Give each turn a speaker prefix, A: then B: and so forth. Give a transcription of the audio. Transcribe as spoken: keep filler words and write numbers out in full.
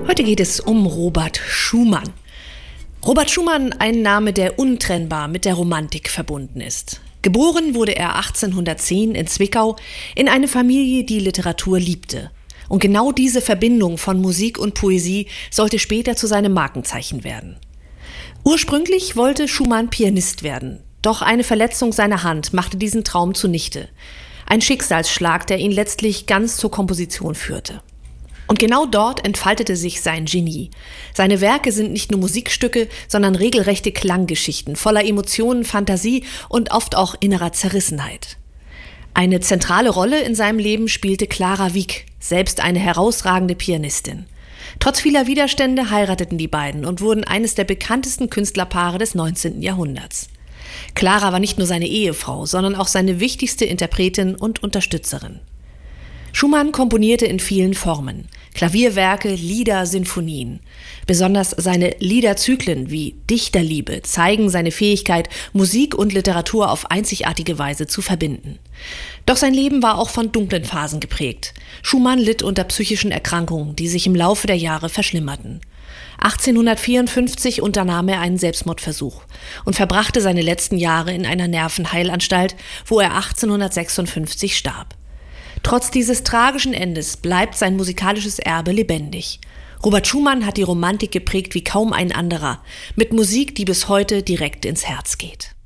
A: Heute geht es um Robert Schumann. Robert Schumann, ein Name, der untrennbar mit der Romantik verbunden ist. Geboren wurde er achtzehnhundertzehn in Zwickau in eine Familie, die Literatur liebte. Und genau diese Verbindung von Musik und Poesie sollte später zu seinem Markenzeichen werden. Ursprünglich wollte Schumann Pianist werden, doch eine Verletzung seiner Hand machte diesen Traum zunichte. Ein Schicksalsschlag, der ihn letztlich ganz zur Komposition führte. Und genau dort entfaltete sich sein Genie. Seine Werke sind nicht nur Musikstücke, sondern regelrechte Klanggeschichten, voller Emotionen, Fantasie und oft auch innerer Zerrissenheit. Eine zentrale Rolle in seinem Leben spielte Clara Wieck, selbst eine herausragende Pianistin. Trotz vieler Widerstände heirateten die beiden und wurden eines der bekanntesten Künstlerpaare des neunzehnten Jahrhunderts. Clara war nicht nur seine Ehefrau, sondern auch seine wichtigste Interpretin und Unterstützerin. Schumann komponierte in vielen Formen: Klavierwerke, Lieder, Sinfonien. Besonders seine Liederzyklen wie Dichterliebe zeigen seine Fähigkeit, Musik und Literatur auf einzigartige Weise zu verbinden. Doch sein Leben war auch von dunklen Phasen geprägt. Schumann litt unter psychischen Erkrankungen, die sich im Laufe der Jahre verschlimmerten. achtzehnhundertvierundfünfzig unternahm er einen Selbstmordversuch und verbrachte seine letzten Jahre in einer Nervenheilanstalt, wo er achtzehnhundertsechsundfünfzig starb. Trotz dieses tragischen Endes bleibt sein musikalisches Erbe lebendig. Robert Schumann hat die Romantik geprägt wie kaum ein anderer, mit Musik, die bis heute direkt ins Herz geht.